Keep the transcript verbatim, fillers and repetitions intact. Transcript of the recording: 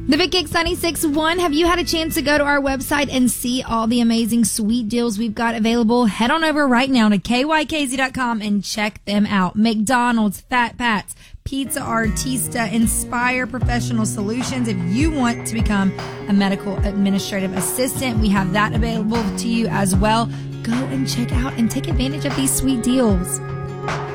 The Big X ninety-six point one, have you had a chance to go to our website and see all the amazing sweet deals we've got available? Head on over right now to K Y K Z dot com and check them out. McDonald's, Fat Pat's, Pizza Artista, Inspire Professional Solutions. If you want to become a medical administrative assistant, we have that available to you as well. Go and check out and take advantage of these sweet deals.